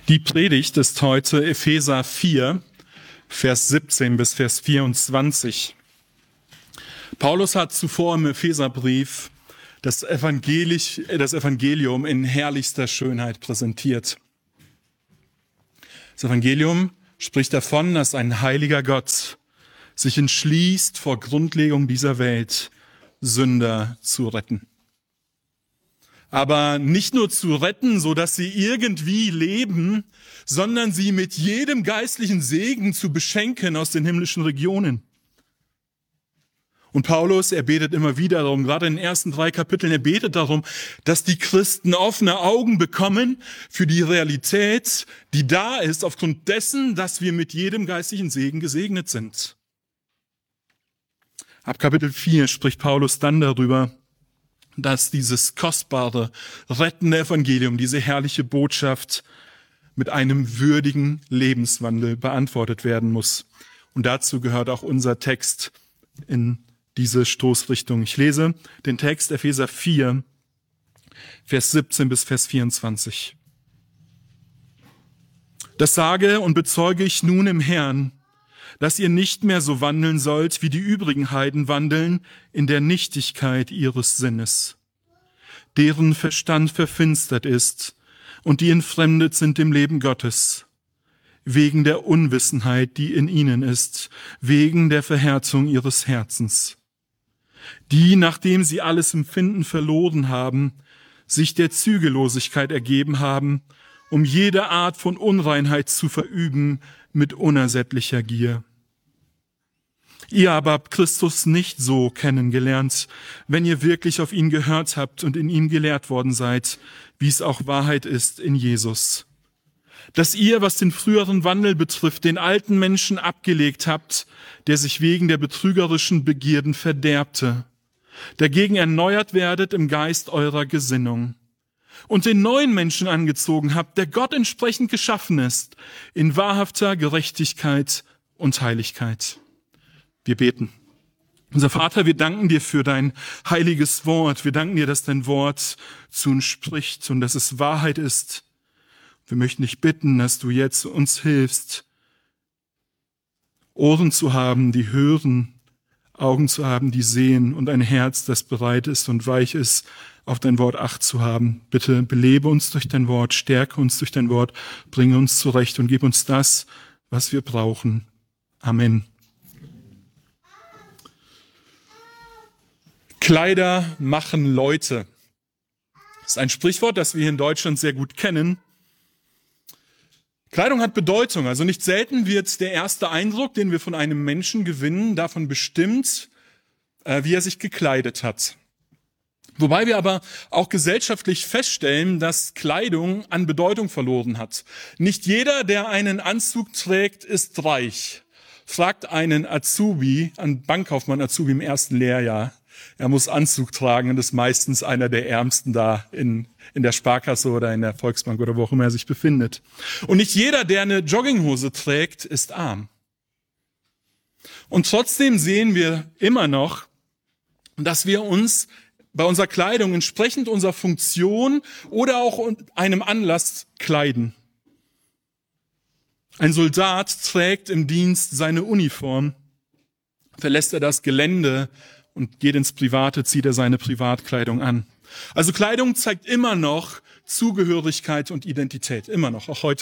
Die Predigt ist heute Epheser 4, Vers 17 bis Vers 24. Paulus hat zuvor im Epheserbrief das Evangelium in herrlichster Schönheit präsentiert. Das Evangelium spricht davon, dass ein heiliger Gott sich entschließt, vor Grundlegung dieser Welt Sünder zu retten. Aber nicht nur zu retten, so dass sie irgendwie leben, sondern sie mit jedem geistlichen Segen zu beschenken aus den himmlischen Regionen. Und Paulus, er betet immer wieder darum, gerade in den ersten 3 Kapiteln, er betet darum, dass die Christen offene Augen bekommen für die Realität, die da ist, aufgrund dessen, dass wir mit jedem geistlichen Segen gesegnet sind. Ab Kapitel 4 spricht Paulus dann darüber, dass dieses kostbare, rettende Evangelium, diese herrliche Botschaft mit einem würdigen Lebenswandel beantwortet werden muss. Und dazu gehört auch unser Text in diese Stoßrichtung. Ich lese den Text Epheser 4, Vers 17 bis Vers 24. Das sage und bezeuge ich nun im Herrn, dass ihr nicht mehr so wandeln sollt, wie die übrigen Heiden wandeln, in der Nichtigkeit ihres Sinnes, deren Verstand verfinstert ist und die entfremdet sind dem Leben Gottes, wegen der Unwissenheit, die in ihnen ist, wegen der Verhärtung ihres Herzens, die, nachdem sie alles Empfinden verloren haben, sich der Zügellosigkeit ergeben haben, um jede Art von Unreinheit zu verüben mit unersättlicher Gier. Ihr aber habt Christus nicht so kennengelernt, wenn ihr wirklich auf ihn gehört habt und in ihm gelehrt worden seid, wie es auch Wahrheit ist in Jesus. Dass ihr, was den früheren Wandel betrifft, den alten Menschen abgelegt habt, der sich wegen der betrügerischen Begierden verderbte, dagegen erneuert werdet im Geist eurer Gesinnung und den neuen Menschen angezogen habt, der Gott entsprechend geschaffen ist, in wahrhafter Gerechtigkeit und Heiligkeit. Wir beten. Unser Vater, wir danken dir für dein heiliges Wort. Wir danken dir, dass dein Wort zu uns spricht und dass es Wahrheit ist. Wir möchten dich bitten, dass du jetzt uns hilfst, Ohren zu haben, die hören, Augen zu haben, die sehen und ein Herz, das bereit ist und weich ist, auf dein Wort Acht zu haben. Bitte belebe uns durch dein Wort, stärke uns durch dein Wort, bringe uns zurecht und gib uns das, was wir brauchen. Amen. Kleider machen Leute. Das ist ein Sprichwort, das wir hier in Deutschland sehr gut kennen. Kleidung hat Bedeutung. Also nicht selten wird der erste Eindruck, den wir von einem Menschen gewinnen, davon bestimmt, wie er sich gekleidet hat. Wobei wir aber auch gesellschaftlich feststellen, dass Kleidung an Bedeutung verloren hat. Nicht jeder, der einen Anzug trägt, ist reich. Fragt einen Azubi, einen Bankkaufmann Azubi im ersten Lehrjahr. Er muss Anzug tragen und ist meistens einer der Ärmsten da in der Sparkasse oder in der Volksbank oder wo auch immer er sich befindet. Und nicht jeder, der eine Jogginghose trägt, ist arm. Und trotzdem sehen wir immer noch, dass wir uns bei unserer Kleidung entsprechend unserer Funktion oder auch einem Anlass kleiden. Ein Soldat trägt im Dienst seine Uniform, verlässt er das Gelände und geht ins Private, zieht er seine Privatkleidung an. Also Kleidung zeigt immer noch Zugehörigkeit und Identität, immer noch, auch heute